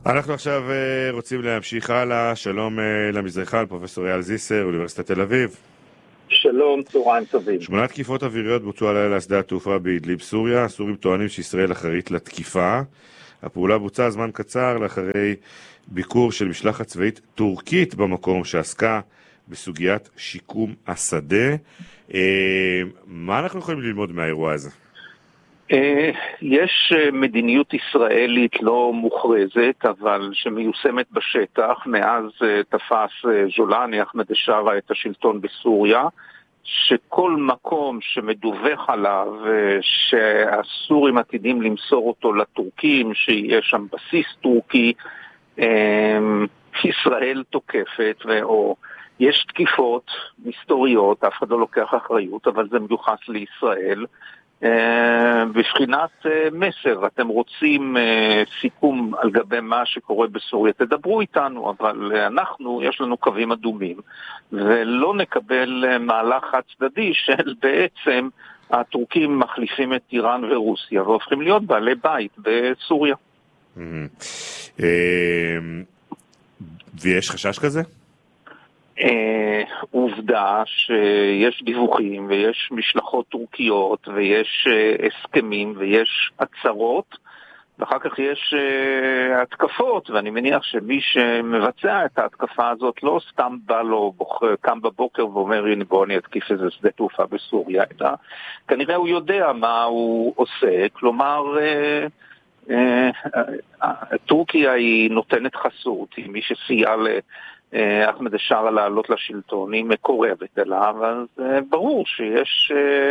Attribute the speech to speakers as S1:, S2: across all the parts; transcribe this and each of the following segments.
S1: אנחנו עכשיו רוצים להמשיך הלאה. שלום למזרחן, פרופסור אייל זיסר, אוניברסיטת תל אביב.
S2: שלום, צהריים טובים.
S1: 8 תקיפות אוויריות בוצעו הלילה שדה התעופה באידליב, סוריה. הסורים טוענים שישראל אחראית לתקיפה. הפעולה בוצעה זמן קצר לאחרי ביקור של משלחת צבאית טורקית במקום שעסקה בסוגיית שיקום השדה. מה אנחנו יכולים ללמוד מהאירוע הזה?
S2: יש מדיניות ישראלית לא מוכרזת, אבל שמיושמת בשטח. מאז תפס ג'ולאני אחמד א-שרה את השלטון בסוריה, שכל מקום שמדווח עליו שהסורים עתידים למסור אותו לטורקים, שיהיה שם בסיס טורקי, ישראל תוקפת, או יש תקיפות היסטוריות, אף אחד לא לוקח אחריות, אבל זה מיוחס לישראל. בבחינת מסר, אתם רוצים סיכום על גבי מה שקורה בסוריה, תדברו איתנו, אבל אנחנו, יש לנו קווים אדומים, ולא נקבל מהלך חד צדדי של בעצם הטורקים מחליפים את איראן ורוסיה, והופכים להיות בעלי בית בסוריה.
S1: ויש חשש כזה?
S2: עובדה שיש דיווחים ויש משלחות טורקיות ויש הסכמים ויש הצהרות, ואחר כך יש התקפות, ואני מניח שמי שמבצע את ההתקפה הזאת לא סתם בא לו, קם בבוקר ואומר הנה בוא אני אתקיף איזה שדה תעופה בסוריה, אלא כנראה הוא יודע מה הוא עושה. כלומר טורקיה היא נותנת חסות, היא מי שסייע אחמד א-שרה לעלות לשלטון, היא מקורבת אליו, אז ברור שיש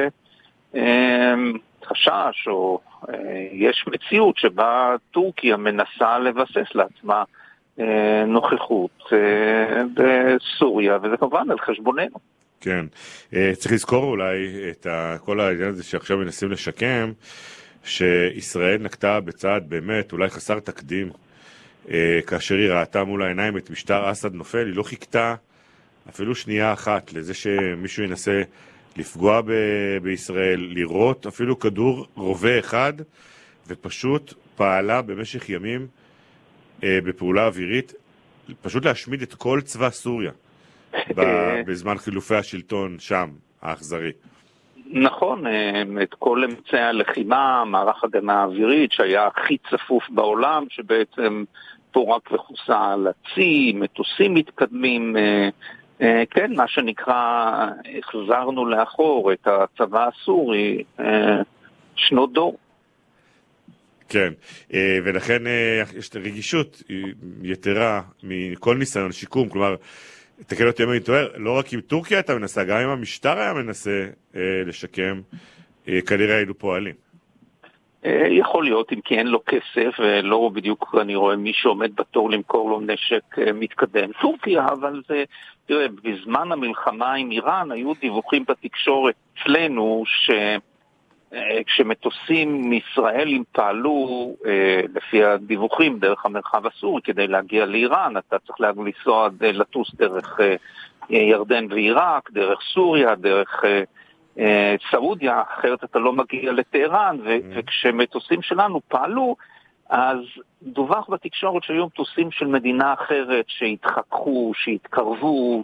S2: חשש או יש מציאות שבה טורקיה מנסה לבסס לעצמה נוכחות בסוריה, וזה כמובן על חשבוננו.
S1: כן, צריך לזכור אולי את כל העניין הזה שעכשיו מנסים לשקם, שישראל נקטה בצעד באמת אולי חסר תקדים, כאשר היא ראתה מול העיניים את משטר אסד נופל. היא לא חיכתה אפילו שנייה אחת לזה שמישהו ינסה לפגוע בישראל, לראות אפילו כדור רובה אחד, ופשוט פעלה במשך ימים בפעולה אווירית, פשוט להשמיד את כל צבא סוריה בזמן חילופי השלטון שם, האכזרי.
S2: נכון, את כל אמצעי הלחימה, מערך הגנה אווירית שהיה הכי צפוף בעולם, שבעצם פורק וחוסה על הצי, מטוסים מתקדמים, כן, מה שנקרא, החזרנו לאחור את הצבא הסורי, שנות דור.
S1: כן, ולכן יש רגישות יתרה מכל ניסיון שיקום, כלומר, תקן אותי אם אני טועה, לא רק עם טורקיה הייתה מנסה, גם אם המשטר היה מנסה לשקם, כנראה היינו פועלים.
S2: יכול להיות, אם כי אין לו כסף, ולא בדיוק אני רואה מי שעומד בתור למכור לו נשק מתקדם. טורקיה, אבל זה, תראה, בזמן המלחמה עם איראן, היו דיווחים בתקשורת אצלנו, כשמטוסים מישראלים פעלו, לפי הדיווחים, דרך המרחב הסורי, כדי להגיע לאיראן, אתה צריך לנסוע לטוס דרך ירדן ועיראק, דרך סוריה, דרך סעודיה, אחרת אתה לא מגיע לטהרן, וכשמטוסים שלנו פעלו, אז דווח בתקשורת שהיו מטוסים של מדינה אחרת שהתחככו, שהתקרבו,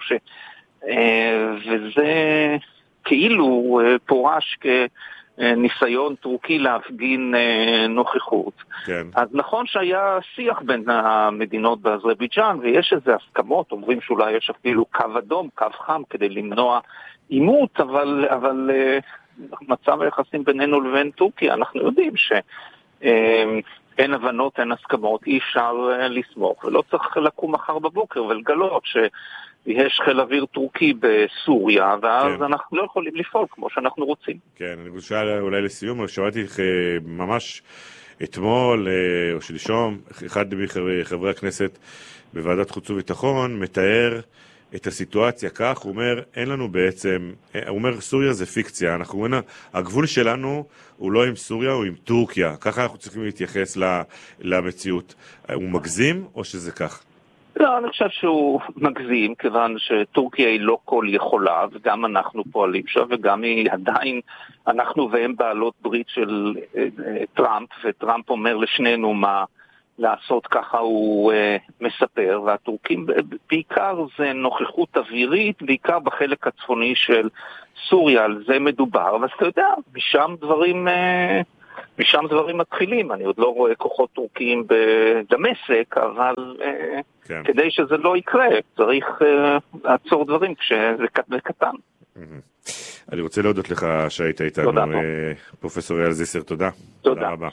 S2: וזה כאילו פורש ניסיון טורקי להפגין נוכחות.
S1: כן.
S2: אז נכון שהיה שיח בין המדינות באזרבייג'אן, ויש איזה הסכמות, אומרים שאולי יש אפילו קו אדום, קו חם, כדי למנוע עימות, אבל מצב היחסים בינינו לבין טורקיה, אנחנו יודעים שאין הבנות, אין הסכמות, אי אפשר לסמוך, ולא צריך לקום מחר בבוקר ולגלות יש חיל אוויר טורקי בסוריה, ואז כן. אנחנו לא יכולים לפעול כמו שאנחנו רוצים.
S1: כן, אני רוצה אולי לסיום, שמעתי ממש אתמול או שלשום, אחד מחברי הכנסת בוועדת חוץ וביטחון מתאר את הסיטואציה כך, הוא אומר, אין לנו בעצם, הוא אומר, סוריה זה פיקציה, אנחנו אומרים, הגבול שלנו הוא לא עם סוריה, הוא עם טורקיה, ככה אנחנו צריכים להתייחס למציאות. הוא מגזים או שזה כך?
S2: לא, אני חושב שהוא מגזים, כיוון שטורקיה היא לא כל יכולה, וגם אנחנו פועלים שם, וגם היא עדיין, אנחנו והם בעלות ברית של טראמפ, וטראמפ אומר לשנינו מה לעשות, ככה הוא מספר, והטורקים בעיקר זה נוכחות אווירית, בעיקר בחלק הצפוני של סוריה, על זה מדובר, אבל אתה יודע, משם דברים מתחילים. אני עוד לא רואה כוחות טורקיים בדמשק, אבל כן. כדי שזה לא יקרה, צריך לעצור דברים כשזה קטן.
S1: אני רוצה להודות לך שהיית איתנו, פרופסור אייל זיסר, תודה.
S2: תודה
S1: רבה.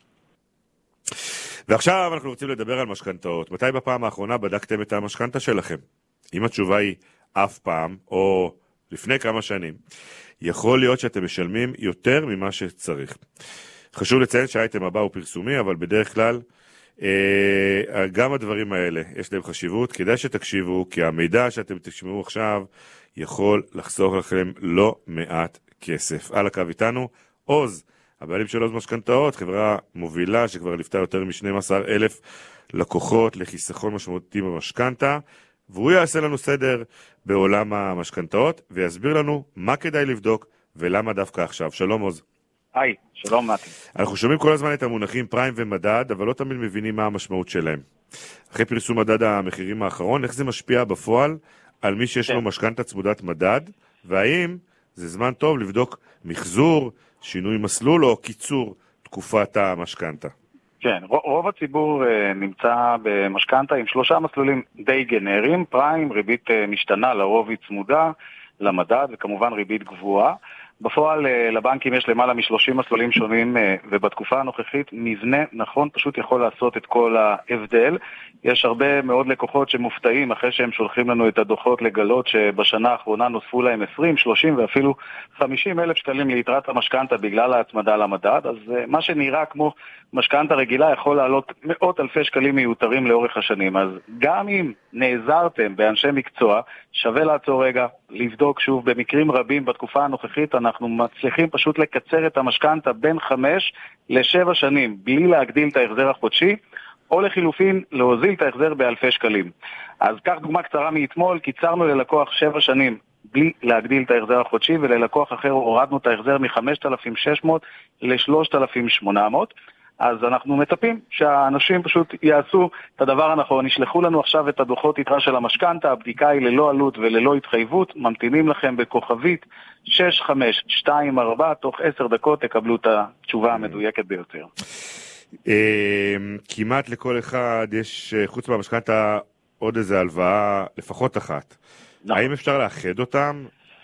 S1: ועכשיו אנחנו רוצים לדבר על משכנתאות. מתי בפעם האחרונה בדקתם את המשכנתה שלכם? אם התשובה היא אף פעם, או לפני כמה שנים, יכול להיות שאתם משלמים יותר ממה שצריך. חשוב לציין שהאייטם הבא הוא פרסומי, אבל בדרך כלל גם הדברים האלה יש להם חשיבות. כדאי שתקשיבו, כי המידע שאתם תשמעו עכשיו יכול לחסוך לכם לא מעט כסף. על הקו איתנו עוז, הבעלים של עוז משכנתאות, חברה מובילה שכבר ליוותה יותר מ-12,000 לקוחות לחיסכון משמעותי במשכנתה, והוא יעשה לנו סדר בעולם המשכנתאות ויסביר לנו מה כדאי לבדוק ולמה דווקא עכשיו. שלום עוז.
S3: היי, שלום מתי.
S1: אנחנו שומעים כל הזמן את המונחים פריים ומדד, אבל לא תמיד מבינים מה המשמעות שלהם. אחרי פרסום מדד המחירים האחרון, איך זה משפיע בפועל על מי שיש לו משכנתה צמודת מדד, והאם זה זמן טוב לבדוק מחזור, שינוי מסלול או קיצור תקופת המשכנתה?
S3: כן, רוב הציבור נמצא במשכנתה עם 3 מסלולים די גנריים, פריים, ריבית משתנה, לרוב היא צמודה למדד, וכמובן ריבית גבוהה. בפועל לבנקים יש למעלה מ-30 מסלולים שונים, ובתקופה הנוכחית מבנה נכון פשוט יכול לעשות את כל ההבדל. יש הרבה מאוד לקוחות שמופתעים אחרי שהם שולחים לנו את הדוחות לגלות שבשנה האחרונה נוספו להם 20, 30 ואפילו 50 אלף שקלים ליתרת המשכנתה בגלל ההצמדה למדד. אז מה שנראה כמו משכנתה רגילה יכול לעלות מאות אלפי שקלים מיותרים לאורך השנים. אז גם אם נעזרתם באנשי מקצוע, שווה לעצור רגע, לבדוק שוב. במקרים רבים בתקופה הנוכחית אנחנו מצליחים פשוט לקצר את המשכנתה בין 5 ל-7 שנים בלי להגדיל את ההחזר החודשי, או לחילופין להוזיל את ההחזר באלפי שקלים. אז כך דוגמה קצרה מאתמול, קיצרנו ללקוח 7 שנים בלי להגדיל את ההחזר החודשי, וללקוח אחר הורדנו את ההחזר מ-5,600 ל-3,800. אז אנחנו מצפים שהאנשים פשוט יעשו את הדבר הנכון, ישלחו לנו עכשיו את הדוחות יתרה של המשכנתה, הבדיקה היא ללא עלות וללא התחייבות, ממתינים לכם בכוכבית 6524, תוך 10 דקות תקבלו את התשובה המדויקת ביותר.
S1: כמעט לכל אחד יש, חוץ מהמשכנתה, עוד איזה הלוואה, לפחות אחת. האם אפשר לאחד אותם?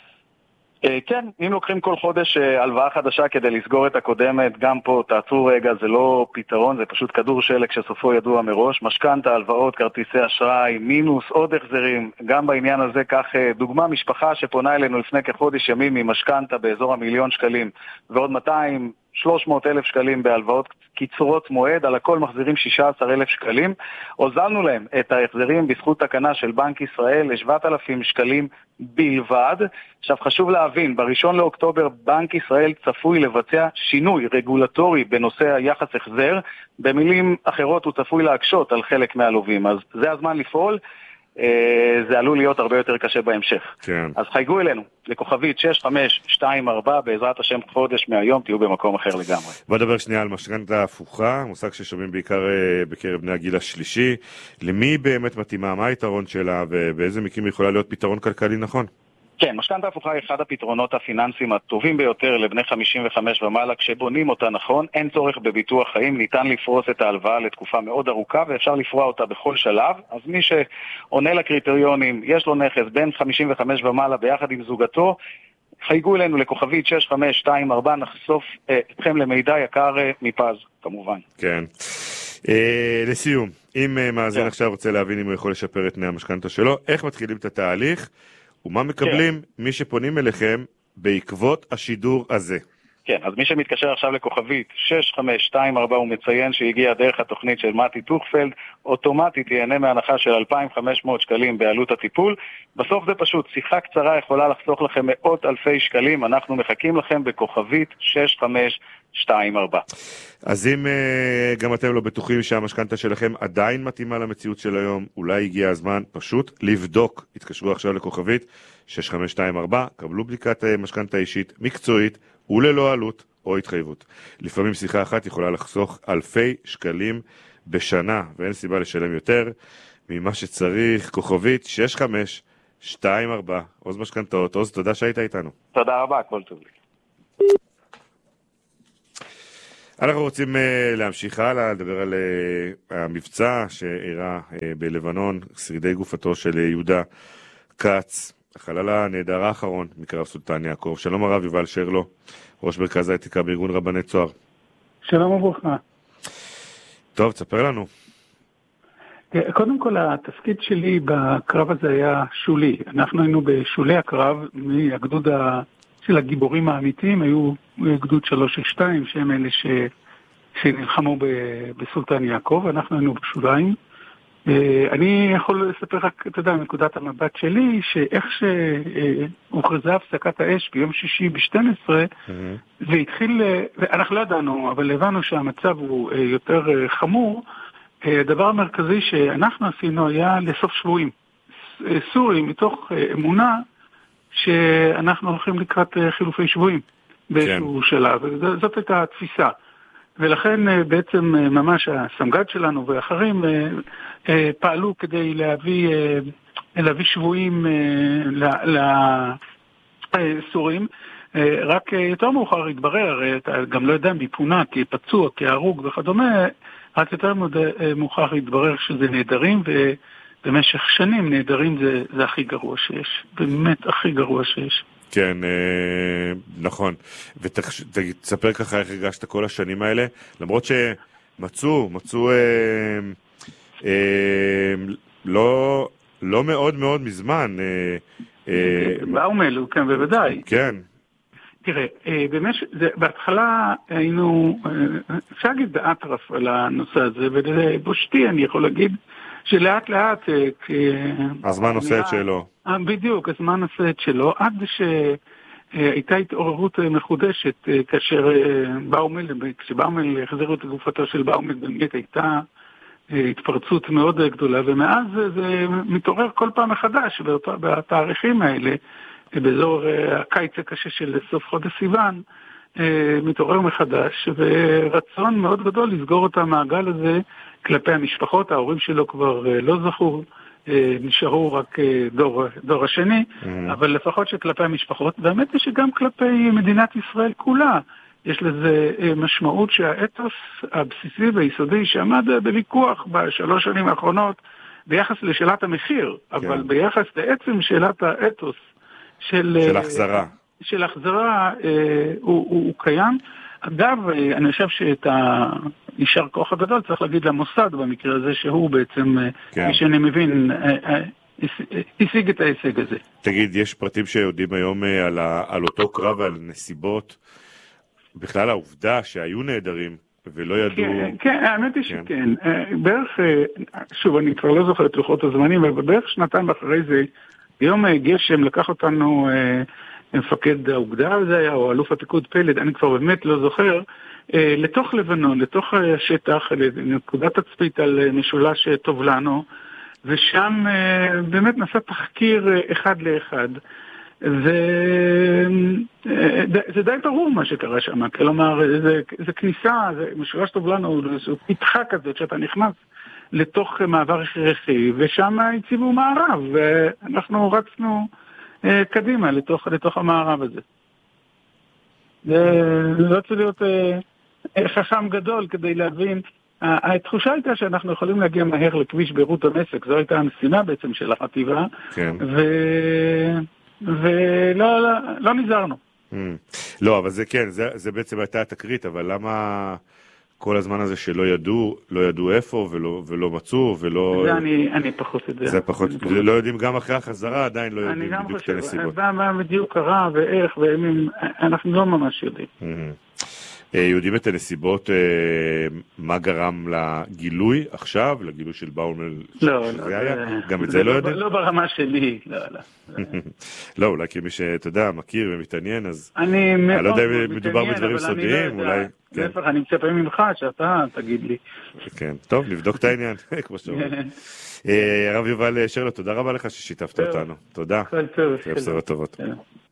S3: כן, אם לוקחים כל חודש הלוואה חדשה כדי לסגור את הקודמת, גם פה תעצרו רגע, זה לא פתרון, זה פשוט כדור שלג שסופו ידוע מראש. משכנתה, הלוואות, כרטיסי אשראי, מינוס, עוד החזרים. גם בעניין הזה, כך דוגמה, משפחה שפונה אלינו לפני כחודש ימים ממשכנתה באזור ה1,000,000 שקלים, ועוד 300,000 שקלים בהלוואות קיצורות מועד, על הכל מחזירים 16,000 שקלים. הוזלנו להם את ההחזרים בזכות תקנה של בנק ישראל ל7,000 שקלים בלבד. עכשיו חשוב להבין, ב1 לאוקטובר בנק ישראל צפוי לבצע שינוי רגולטורי בנושא היחס החזר, במילים אחרות הוא צפוי להקשות על חלק מהלווים, אז זה הזמן לפעול. זה עלול להיות הרבה יותר קשה בהמשך.
S1: כן.
S3: אז חייגו אלינו, לכוכבית 6524, בעזרת השם חודש מהיום תהיו במקום אחר לגמרי.
S1: בוא נדבר שנייה על משכנתה הפוכה, מושג ששומעים בעיקר בקרב בני הגיל השלישי. למי באמת מתאימה, מה היתרון שלה ובאיזה מקרים יכולה להיות פתרון כלכלי נכון?
S3: כן, משכנתה הפוכה היא אחד הפתרונות הפיננסיים הטובים ביותר לבני 55 ומעלה. כשבונים אותה נכון, אין צורך בביטוח חיים, ניתן לפרוס את ההלוואה לתקופה מאוד ארוכה ואפשר לפרוע אותה בכל שלב. אז מי שעונה לקריטריונים, יש לו נכס בין 55 ומעלה ביחד עם זוגתו, חייגו אלינו לכוכבית 6524, נחשוף אתכם למידע יקר מפז, כמובן.
S1: כן. לסיום, אם מאזין עכשיו רוצה להבין אם הוא יכול לשפר את תנאי המשכנתה שלו, איך מתחילים את התהליך? ומה מקבלים מי שפונים אליכם בעקבות השידור הזה?
S3: כן, אז מי שמתקשר עכשיו לכוכבית 6524 הוא מציין שהגיע דרך התוכנית של מתי טוכפלד, אוטומטית ייהנה מהנחה של 2,500 שקלים בעלות הטיפול. בסוף זה פשוט, שיחה קצרה יכולה לחסוך לכם מאות אלפי שקלים, אנחנו מחכים לכם בכוכבית 6524.
S1: אז אם גם אתם לא בטוחים שהמשכנתה שלכם עדיין מתאימה למציאות של היום, אולי הגיע הזמן פשוט לבדוק. התקשרו עכשיו לכוכבית 6524, קבלו בדיקת משכנתה אישית מקצועית וללא עלות או התחייבות. לפעמים שיחה אחת יכולה לחסוך אלפי שקלים בשנה, ואין סיבה לשלם יותר ממה שצריך. כוכבית 6524, עוז משכנתאות. עוז, תודה שהיית איתנו.
S3: תודה רבה, הכל טוב לי.
S1: אנחנו רוצים להמשיך הלאה, לדבר על המבצע שאירע בלבנון, שרידי גופתו של יהודה כץ, החלל הנהדר האחרון מקרב סולטן יעקב. שלום הרב יובל שרלו, ראש מרכז האתיקה בארגון רבני צוהר.
S4: שלום וברכה.
S1: טוב, תספר לנו.
S4: קודם כל, התפקיד שלי בקרב הזה היה שולי. אנחנו היינו בשולי הקרב, מהגדוד של הגיבורים האמיתיים, היו גדוד 362, שהם אלה שנלחמו בסולטן יעקב, אנחנו היינו בשוליים. אני יכול לספר רק, אתה יודע, מנקודת המבט שלי, שאיך שהוכרזה הפסקת האש ביום שישי ב-12, והתחיל, ואנחנו לא ידענו, אבל הבנו שהמצב הוא יותר חמור. הדבר המרכזי שאנחנו עשינו היה לאסוף שבויים סורים, מתוך אמונה שאנחנו הולכים לקראת חילופי שבויים באיזשהו שלב, זאת הייתה התפיסה. ולכן בעצם ממש הסמג"ד שלנו ואחרים פעלו כדי להביא שבויים לסורים. רק יותר מאוחר התברר, אתה גם לא יודע מפונה, כפצוע, כהרוג וכדומה, רק יותר מאוחר התברר שזה נהדרים, ובמשך שנים נהדרים זה הכי גרוע שיש, באמת הכי גרוע שיש.
S1: כן, נכון. ותספר ככה איך הרגשת כל השנים האלה, למרות שמצאו לא מאוד מאוד מזמן.
S4: באומל, כן, בוודאי.
S1: כן.
S4: תראה, בהתחלה היינו, אפשר להגיד באטרף על הנושא הזה, ובושתי אני יכול להגיד שלאט לאט...
S1: הזמן עושה את שלו.
S4: בדיוק, הזמן עושה את שלו, עד שהייתה התעוררות מחודשת, כאשר כשבאומל החזירו את גופתו של באומל, באמת הייתה התפרצות מאוד גדולה, ומאז זה מתעורר כל פעם מחדש, בתאריכים האלה, באזור הקיץ הקשה של סוף חודש סיוון, מתעורר מחדש, ורצון מאוד גדול לסגור את המעגל הזה כלפי המשפחות. ההורים שלו כבר לא זכו, נשארו רק דור השני, אבל לפחות שכלפי המשפחות, והאמת היא שגם כלפי מדינת ישראל כולה, יש לזה משמעות שהאתוס הבסיסי והיסודי שעמד בוויכוח בשלוש שנים האחרונות ביחס לשאלת המחיר, אבל ביחס לעצם שאלת האתוס של החזרה הוא קיים. אגב, אני חושב שאת הישר כוח הגדול צריך להגיד למוסד במקרה הזה, שהוא בעצם, מי שאני מבין, השיג את ההישג הזה.
S1: תגיד, יש פרטים שיודעים היום על אותו קרב, על נסיבות, בכלל העובדה שהיו נהדרים ולא ידעו...
S4: כן, האמת היא שכן. בערך, שוב, אני כבר לא זוכר את לוחות הזמנים, אבל בערך שנתיים אחרי זה, ביום גשם לקח אותנו מפקד האוגדה הזה היה, או אלוף הפיקוד פלד, אני כבר באמת לא זוכר, לתוך לבנון, לתוך השטח, לנקודת תצפית על משולש טוב לנו, ושם באמת נעשה תחקיר אחד לאחד. זה די ברור מה שקרה שם, כלומר, זה כניסה, זה משולש טוב לנו, זה פתחה כזאת שאתה נכנס לתוך מעבר הכרחי, ושם הציבו מערב, ואנחנו רצנו קדימה לתוך המערב הזה. זה לא צריך להיות חכם גדול כדי להבין. התחושה הייתה שאנחנו יכולים להגיע מהר לכביש ביירות דמשק, זו הייתה המשימה בעצם של החטיבה,
S1: כן.
S4: ולא נזהרנו.
S1: לא, אבל זה כן, זה בעצם הייתה התקרית, אבל למה כל הזמן הזה שלא ידעו, לא ידעו איפה ולא מצאו ולא...
S4: זה אני פחות יודע.
S1: זה פחות, לא יודעים גם אחרי החזרה, עדיין לא יודעים בדיוק את הנסיבות.
S4: מה בדיוק קרה ואיך אנחנו לא ממש יודעים.
S1: יודעים את הנסיבות, מה גרם לגילוי עכשיו, לגילוי של באומל?
S4: לא,
S1: גם את זה לא יודעים?
S4: לא ברמה שלי, לא.
S1: לא, אולי כמי שאתה יודע, מכיר ומתעניין, אז
S4: אני
S1: לא יודע אם מדובר בדברים סודיים, אולי...
S4: אני מצפה ממך שאתה תגיד לי.
S1: כן, טוב, נבדוק את העניין, כמו שאומרים. הרב יובל שרלו, תודה רבה לך ששיתפת אותנו. תודה.
S4: כל טוב.
S1: בשורות טובות.